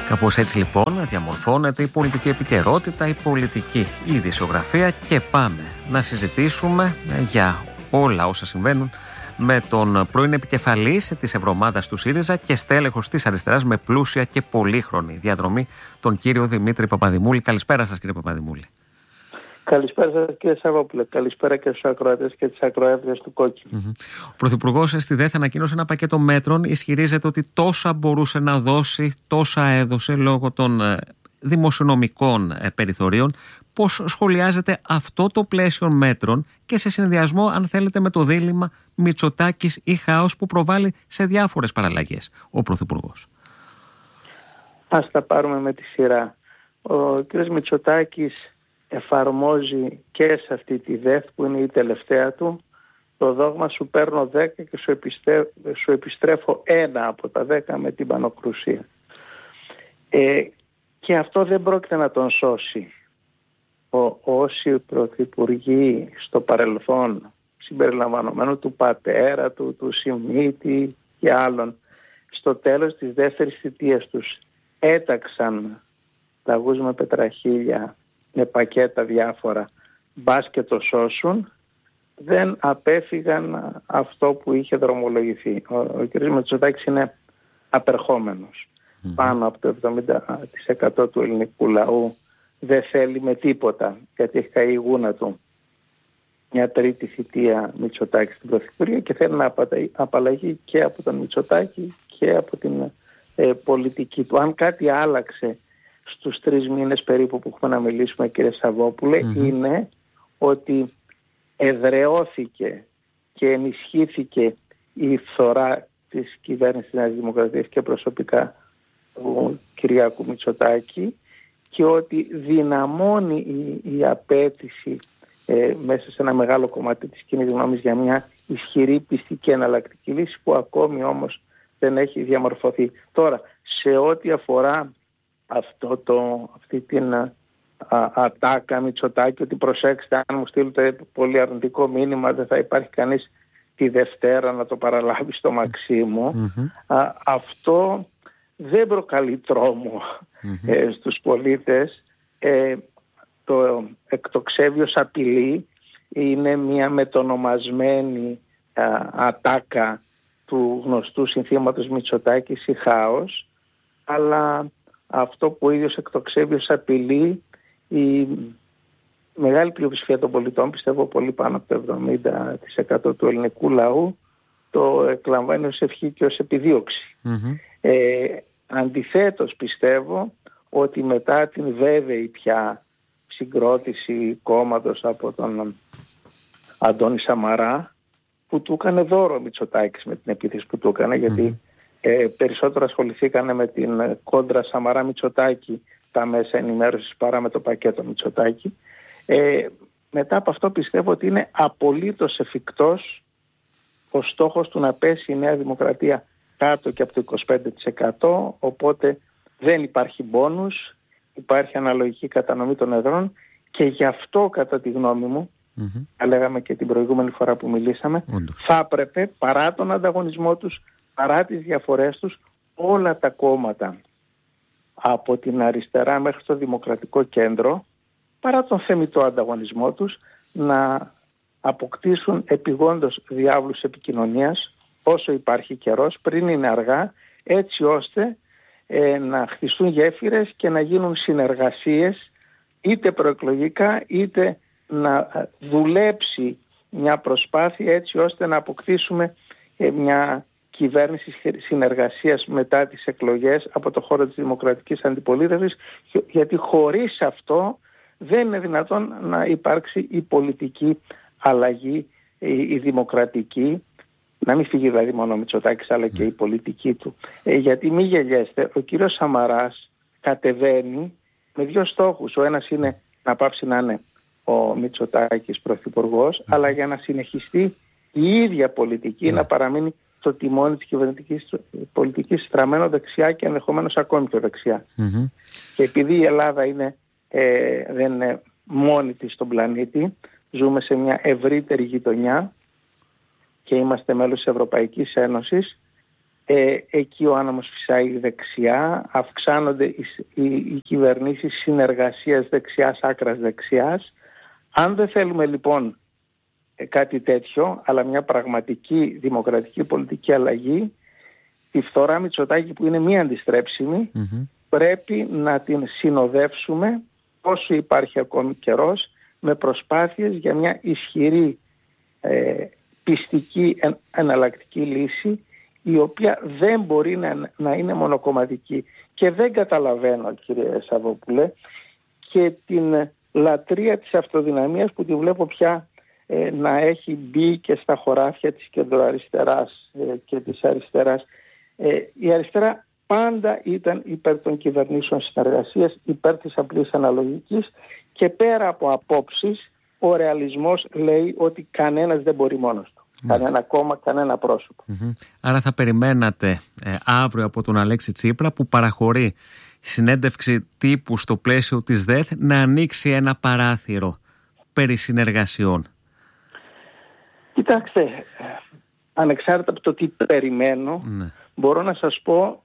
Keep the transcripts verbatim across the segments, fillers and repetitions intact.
Κάπως έτσι λοιπόν διαμορφώνεται η πολιτική επικαιρότητα, η πολιτική ειδησιογραφία και πάμε να συζητήσουμε για όλα όσα συμβαίνουν με τον πρώην επικεφαλής της Ευρωομάδας του ΣΥΡΙΖΑ και στέλεχος της Αριστεράς με πλούσια και πολύχρονη διαδρομή, τον κύριο Δημήτρη Παπαδημούλη. Καλησπέρα σας, κύριε Παπαδημούλη. Καλησπέρα σας, κύριε Σαββόπουλε. Καλησπέρα και στους ακροατές και τις ακροάτριες του Κόκκινου. Mm-hmm. Ο Πρωθυπουργός στη ΔΕΘ ανακοίνωσε ένα πακέτο μέτρων. Ισχυρίζεται ότι τόσα μπορούσε να δώσει, τόσα έδωσε λόγω των ε, δημοσιονομικών ε, περιθωρίων. Πώς σχολιάζεται αυτό το πλαίσιο μέτρων και σε συνδυασμό, αν θέλετε, με το δίλημμα Μητσοτάκης ή χάος που προβάλλει σε διάφορες παραλλαγές ο Πρωθυπουργός? Ας τα πάρουμε με τη σειρά. Ο κ. Μητσοτάκης εφαρμόζει και σε αυτή τη ΔΕΘ που είναι η τελευταία του το δόγμα σου παίρνω δέκα και σου, επιστρέφω, σου επιστρέφω ένα από τα δέκα με την πανοκρουσία. Ε, και αυτό δεν πρόκειται να τον σώσει. Ο, όσοι πρωθυπουργοί στο παρελθόν, συμπεριλαμβανομένου του πατέρα του, του Σιμίτη και άλλων, στο τέλος της δεύτερης θητείας τους έταξαν λαγούς με πετραχίλια, με πακέτα διάφορα, μπας και το σώσουν, δεν απέφυγαν αυτό που είχε δρομολογηθεί. Ο, ο κ. Μητσοτάκης είναι απερχόμενος. Mm-hmm. Πάνω από το εβδομήντα τοις εκατό του ελληνικού λαού δεν θέλει με τίποτα, γιατί έχει καεί η γούνα του μια τρίτη θητεία Μητσοτάκη στην Πρωθυπουργία και θέλει να απαλλαγεί και από τον Μητσοτάκη και από την ε, πολιτική του. Αν κάτι άλλαξε στους τρεις μήνες περίπου που έχουμε να μιλήσουμε, κύριε Σαββόπουλε, mm-hmm. είναι ότι εδραιώθηκε και ενισχύθηκε η φθορά της κυβέρνησης της Νέας Δημοκρατίας και προσωπικά του Κυριάκου Μητσοτάκη και ότι δυναμώνει η, η απέτηση ε, μέσα σε ένα μεγάλο κομμάτι της κοινής γνώμης για μια ισχυρή πιστική εναλλακτική λύση που ακόμη όμως δεν έχει διαμορφωθεί. Τώρα, σε ό,τι αφορά αυτό το, αυτή την α, ατάκα Μητσοτάκη, ότι προσέξτε, αν μου στείλετε πολύ αρνητικό μήνυμα δεν θα υπάρχει κανείς τη Δευτέρα να το παραλάβει στο Μαξίμου. Mm-hmm. Α, αυτό δεν προκαλεί τρόμο mm-hmm. ε, στους πολίτες. Ε, το εκτοξεύιος απειλή είναι μια μετονομασμένη α, ατάκα του γνωστού συνθήματος Μητσοτάκης ή χάος, αλλά αυτό που ο ίδιος εκτοξεύιος απειλεί, η μεγάλη πλειοψηφία των πολιτών, πιστεύω πολύ πάνω από το εβδομήντα τοις εκατό του ελληνικού λαού, το εκλαμβάνει ως ευχή και ως επιδίωξη. Mm-hmm. Ε, αντιθέτως πιστεύω ότι μετά την βέβαιη πια συγκρότηση κόμματος από τον Αντώνη Σαμαρά, που του έκανε δώρο Μητσοτάκης με την επίθεση που του έκανε, γιατί mm-hmm. Ε, περισσότερο ασχοληθήκανε με την κόντρα Σαμαρά Μητσοτάκη τα μέσα ενημέρωσης παρά με το πακέτο Μητσοτάκη. Ε, μετά από αυτό πιστεύω ότι είναι απολύτως εφικτός ο στόχος του να πέσει η Νέα Δημοκρατία κάτω και από το είκοσι πέντε τοις εκατό, οπότε δεν υπάρχει μπόνους, υπάρχει αναλογική κατανομή των εδρών και γι' αυτό κατά τη γνώμη μου, mm-hmm. τα λέγαμε και την προηγούμενη φορά που μιλήσαμε, mm-hmm. θα έπρεπε παρά τον ανταγωνισμό τους, παρά τις διαφορές τους, όλα τα κόμματα από την αριστερά μέχρι το Δημοκρατικό Κέντρο, παρά τον θεμιτό ανταγωνισμό τους, να αποκτήσουν επιγόντως διάβλους επικοινωνίας όσο υπάρχει καιρός, πριν είναι αργά, έτσι ώστε ε, να χτιστούν γέφυρες και να γίνουν συνεργασίες είτε προεκλογικά είτε να δουλέψει μια προσπάθεια έτσι ώστε να αποκτήσουμε ε, μια κυβέρνηση συνεργασίας μετά τις εκλογές από το χώρο της δημοκρατικής αντιπολίτευσης, γιατί χωρίς αυτό δεν είναι δυνατόν να υπάρξει η πολιτική αλλαγή, η, η δημοκρατική, να μην φύγει δηλαδή μόνο ο Μητσοτάκης αλλά και η πολιτική του. Ε, γιατί μη γελιέστε, ο κύριος Σαμαράς κατεβαίνει με δύο στόχους. Ο ένας είναι να πάψει να είναι ο Μητσοτάκης πρωθυπουργός, αλλά για να συνεχιστεί η ίδια πολιτική, να παραμείνει το τιμόνι της κυβερνητικής πολιτικής στραμμένο δεξιά και ενδεχομένως ακόμη πιο δεξιά. Mm-hmm. Και επειδή η Ελλάδα είναι, ε, δεν είναι μόνη της στον πλανήτη, ζούμε σε μια ευρύτερη γειτονιά και είμαστε μέλος της Ευρωπαϊκής Ένωσης, Ε, εκεί ο άνεμος φυσάει δεξιά, αυξάνονται οι, οι, οι κυβερνήσεις συνεργασίας δεξιάς, άκρας δεξιάς. Αν δεν θέλουμε λοιπόν ε, κάτι τέτοιο, αλλά μια πραγματική δημοκρατική πολιτική αλλαγή, τη φθορά Μητσοτάκη που είναι μη αντιστρέψιμη, mm-hmm. πρέπει να την συνοδεύσουμε όσο υπάρχει ακόμη καιρός με προσπάθειες για μια ισχυρή ε, πιστική εν, εναλλακτική λύση, η οποία δεν μπορεί να, να είναι μονοκομματική. Και δεν καταλαβαίνω, κύριε Σαββόπουλε, και την λατρεία της αυτοδυναμίας που τη βλέπω πια ε, να έχει μπει και στα χωράφια της κεντροαριστεράς ε, και της αριστεράς. Ε, η αριστερά πάντα ήταν υπέρ των κυβερνήσεων συνεργασίας, υπέρ της απλής αναλογικής, και πέρα από απόψεις ο ρεαλισμός λέει ότι κανένας δεν μπορεί μόνος του. Μάλιστα. Κανένα κόμμα, κανένα πρόσωπο. Mm-hmm. Άρα θα περιμένατε ε, αύριο από τον Αλέξη Τσίπρα, που παραχωρεί συνέντευξη τύπου στο πλαίσιο της ΔΕΘ, να ανοίξει ένα παράθυρο περί συνεργασιών. Κοιτάξτε, ανεξάρτητα από το τι περιμένω, ναι. μπορώ να σας πω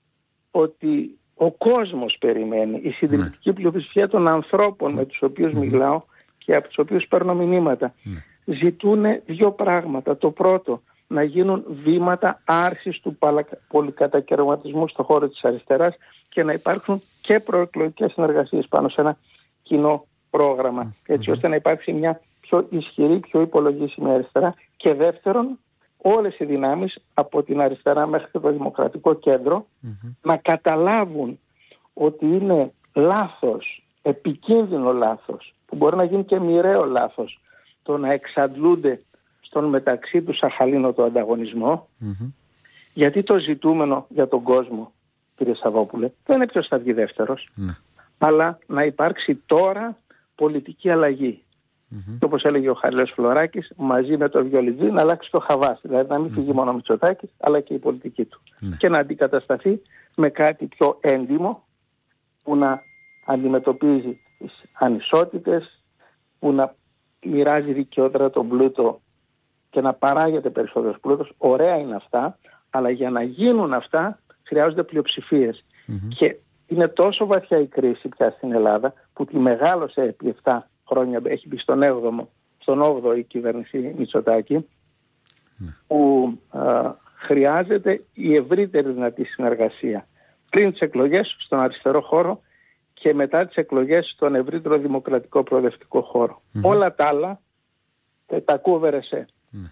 ότι ο κόσμος περιμένει, η συντριπτική ναι. πλειοψηφία των ανθρώπων με τους οποίους mm-hmm. μιλάω και από τους οποίους παίρνω μηνύματα, ναι. ζητούν δύο πράγματα. Το πρώτο, να γίνουν βήματα άρσης του πολυκατακαιρματισμού στον χώρο της αριστεράς και να υπάρξουν και προεκλογικές συνεργασίες πάνω σε ένα κοινό πρόγραμμα, έτσι ώστε να υπάρξει μια πιο ισχυρή, πιο υπολογίσιμη αριστερά. Και δεύτερον, όλες οι δυνάμεις από την αριστερά μέχρι το Δημοκρατικό Κέντρο mm-hmm. να καταλάβουν ότι είναι λάθος, επικίνδυνο λάθος, που μπορεί να γίνει και μοιραίο λάθος, το να εξαντλούνται στον μεταξύ τους αχαλήνοτο ανταγωνισμό, mm-hmm. γιατί το ζητούμενο για τον κόσμο, κύριε Σαββόπουλε, δεν είναι ποιος θα βγει δεύτερος, mm-hmm. αλλά να υπάρξει τώρα πολιτική αλλαγή. Mm-hmm. Και όπως έλεγε ο Χαριλαίος Φλωράκης, μαζί με το Βιολιτζή να αλλάξει το χαβάσι, δηλαδή να μην φύγει mm-hmm. μόνο ο Μητσοτάκης, αλλά και η πολιτική του. Mm-hmm. Και να αντικατασταθεί με κάτι πιο έντιμο, που να αντιμετωπίζει τις ανισότητες, που να μοιράζει δικαιότερα τον πλούτο και να παράγεται περισσότερος πλούτος. Ωραία είναι αυτά, αλλά για να γίνουν αυτά χρειάζονται πλειοψηφίες. Mm-hmm. Και είναι τόσο βαθιά η κρίση πια στην Ελλάδα, που τη μεγάλωσε επί επτά χρόνια, έχει μπει στον έβδομο, στον όγδοο η κυβέρνηση Μητσοτάκη, mm. που α, χρειάζεται η ευρύτερη δυνατή συνεργασία. Πριν τις εκλογές στον αριστερό χώρο και μετά τις εκλογές στον ευρύτερο δημοκρατικό προοδευτικό χώρο. Mm-hmm. Όλα τα άλλα τα κούβερεσε. Mm.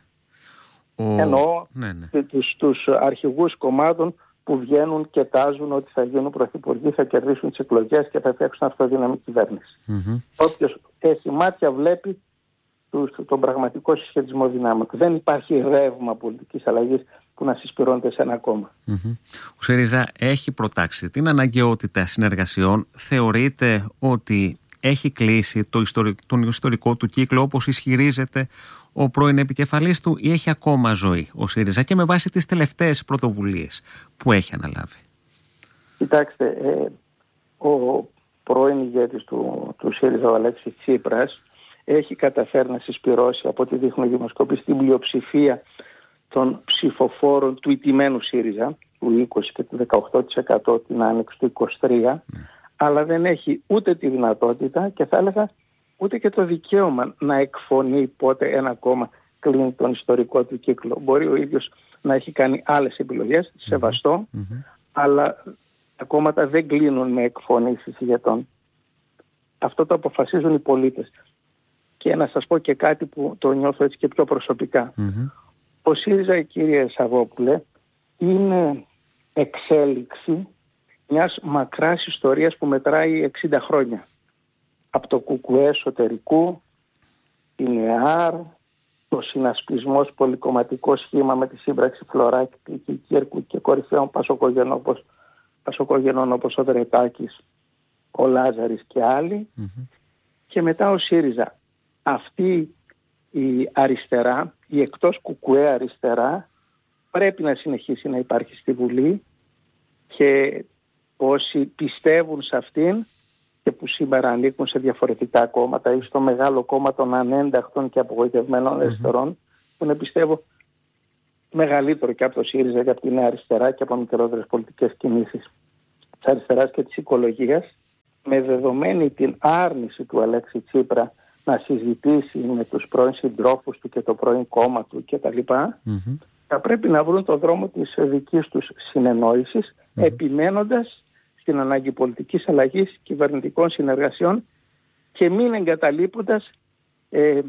Εννοώ ναι, ναι. τους, τους αρχηγούς κομμάτων που βγαίνουν και τάζουν ότι θα γίνουν πρωθυπουργοί, θα κερδίσουν τις εκλογές και θα φτιάξουν αυτοδύναμη κυβέρνηση. Mm-hmm. Όποιος έχει μάτια βλέπει τους, τον πραγματικό συσχετισμό δυνάμεων. Δεν υπάρχει ρεύμα πολιτικής αλλαγής που να συσπηρώνεται σε ένα κόμμα. Mm-hmm. Ο ΣΥΡΙΖΑ έχει προτάξει την αναγκαιότητα συνεργασιών. Θεωρείτε ότι έχει κλείσει το ιστορικό, τον ιστορικό του κύκλο, όπως ισχυρίζεται ο πρώην επικεφαλής του, ή έχει ακόμα ζωή ο ΣΥΡΙΖΑ, και με βάση τις τελευταίες πρωτοβουλίες που έχει αναλάβει? Κοιτάξτε, ε, ο πρώην ηγέτης του, του ΣΥΡΙΖΑ, ο Αλέξης Τσίπρας, έχει καταφέρει να συσπηρώσει, από ό,τι δείχνουν οι δημοσκοπήσεις, την πλειοψηφία των ψηφοφόρων του ηττημένου ΣΥΡΙΖΑ, του είκοσι και του δεκαοκτώ τοις εκατό την άνοιξη του είκοσι τρία, mm. αλλά δεν έχει ούτε τη δυνατότητα και θα έλεγα ούτε και το δικαίωμα να εκφωνεί πότε ένα κόμμα κλείνει τον ιστορικό του κύκλο. Μπορεί ο ίδιος να έχει κάνει άλλες επιλογές, mm-hmm. σεβαστό, mm-hmm. αλλά τα κόμματα δεν κλείνουν με εκφωνήσεις ηγετών. Αυτό το αποφασίζουν οι πολίτες. Και να σας πω και κάτι που το νιώθω έτσι και πιο προσωπικά. Mm-hmm. Ο ΣΥΡΙΖΑ, κύριε Σαββόπουλε, είναι εξέλιξη μιας μακράς ιστορίας που μετράει εξήντα χρόνια. Από το ΚΚΕ εσωτερικού, την ΕΑΡ, το συνασπισμός πολυκομματικό σχήμα με τη σύμπραξη Φλωράκη, Κύρκου και κορυφαίων πασοκογενών όπως, πασοκογενών όπως ο Δρετάκης, ο Λάζαρης και άλλοι. Mm-hmm. Και μετά ο ΣΥΡΙΖΑ. Αυτή η αριστερά, η εκτός ΚΚΕ αριστερά, πρέπει να συνεχίσει να υπάρχει στη Βουλή, και όσοι πιστεύουν σε αυτήν και που σήμερα ανήκουν σε διαφορετικά κόμματα ή στο μεγάλο κόμμα των ανένταχτων και απογοητευμένων αριστερών, mm-hmm. που είναι, πιστεύω, μεγαλύτερο και από το ΣΥΡΙΖΑ και από τη Νέα Αριστερά και από μικρότερες πολιτικές κινήσεις της αριστεράς και της οικολογίας, με δεδομένη την άρνηση του Αλέξη Τσίπρα να συζητήσει με τους πρώην συντρόφους του και το πρώην κόμμα του κτλ. Mm-hmm. Θα πρέπει να βρουν το δρόμο της δικής τους συνεννόησης, mm-hmm. επιμένοντας στην ανάγκη πολιτικής αλλαγής, κυβερνητικών συνεργασιών και μην εγκαταλείποντας ε,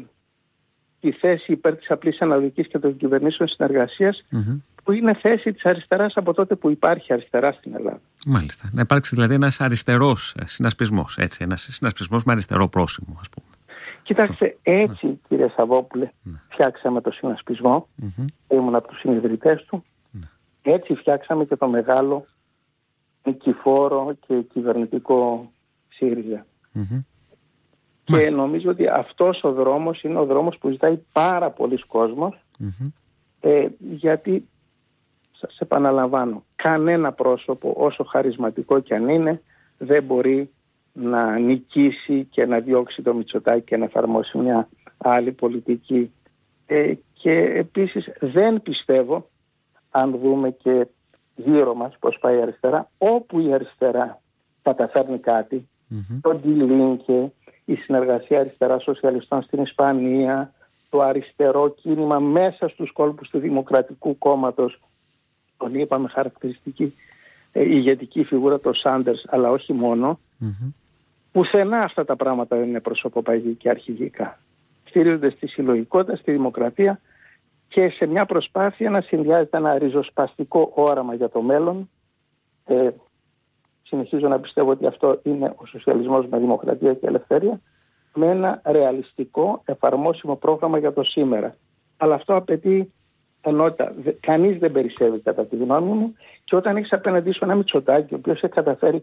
τη θέση υπέρ της απλής αναδικής και των κυβερνήσεων συνεργασίας, mm-hmm. που είναι θέση της αριστεράς από τότε που υπάρχει αριστερά στην Ελλάδα. Μάλιστα. Να υπάρξει δηλαδή ένας αριστερός συνασπισμός, έτσι, ένας συνασπισμός με αριστερό πρόσημο, ας πούμε. Κοιτάξτε, έτσι ναι. κύριε Σαββόπουλε, ναι. φτιάξαμε το συνασπισμό, mm-hmm. ήμουν από τους συνειδητές του, ναι. έτσι φτιάξαμε και το μεγάλο νικηφόρο και κυβερνητικό ΣΥΡΙΖΑ. Mm-hmm. Και Μάλιστα. νομίζω ότι αυτός ο δρόμος είναι ο δρόμος που ζητάει πάρα πολλοί κόσμος, mm-hmm. ε, γιατί, σας επαναλαμβάνω, κανένα πρόσωπο, όσο χαρισματικό κι αν είναι, δεν μπορεί να νικήσει και να διώξει το Μητσοτάκη και να εφαρμόσει μια άλλη πολιτική. Ε, και επίσης δεν πιστεύω, αν δούμε και γύρω μας πώς πάει η αριστερά, όπου η αριστερά καταφέρνει κάτι, mm-hmm. το Ντιλίνκε, η συνεργασία αριστερά σοσιαλιστών στην Ισπανία, το αριστερό κίνημα μέσα στους κόλπους του Δημοκρατικού Κόμματος, τον είπαμε χαρακτηριστική ε, ηγετική φιγούρα το Σάντερς, αλλά όχι μόνο, mm-hmm. πουθενά αυτά τα πράγματα δεν είναι προσωποπαγή και αρχηγικά. Στηρίζονται στη συλλογικότητα, στη δημοκρατία και σε μια προσπάθεια να συνδυάζεται ένα ριζοσπαστικό όραμα για το μέλλον. Ε, συνεχίζω να πιστεύω ότι αυτό είναι ο σοσιαλισμός με δημοκρατία και ελευθερία, με ένα ρεαλιστικό εφαρμόσιμο πρόγραμμα για το σήμερα. Αλλά αυτό απαιτεί ενότητα. Κανείς δεν περισσεύει κατά τη γνώμη μου, και όταν έχεις απέναντί σου ένα Μητσοτάκη, ο οποίος έχει καταφέρει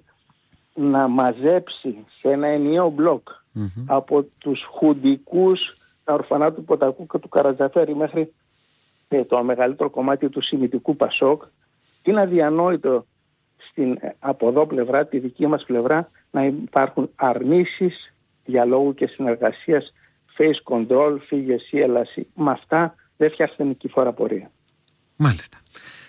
να μαζέψει σε ένα ενιαίο μπλοκ mm-hmm. από τους χουντικούς, τα ορφανά του Ποτακού και του Καρατζαφέρη μέχρι ε, το μεγαλύτερο κομμάτι του Σημιτικού Πασόκ, είναι αδιανόητο στην από εδώ πλευρά, τη δική μας πλευρά, να υπάρχουν αρνήσεις διαλόγου και συνεργασίας, face control, φύγε εσύ, έλα εσύ. Με αυτά δεν φτιάχνετε νικηφόρα πορεία. Μάλιστα.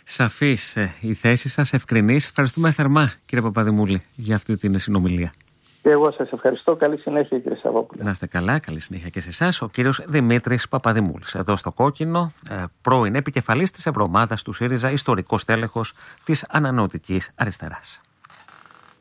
Σαφής ε, η θέση σας, ευκρινής. Ευχαριστούμε θερμά, κύριε Παπαδημούλη, για αυτή την συνομιλία. Και εγώ σας ευχαριστώ. Καλή συνέχεια, κύριε Σαββόπουλε. Να είστε καλά, καλή συνέχεια και σε εσάς. Ο κύριος Δημήτρης Παπαδημούλης, εδώ στο Κόκκινο, ε, πρώην επικεφαλής της Ευρωομάδας του ΣΥΡΙΖΑ, ιστορικός τέλεχος της Ανανεωτικής Αριστεράς.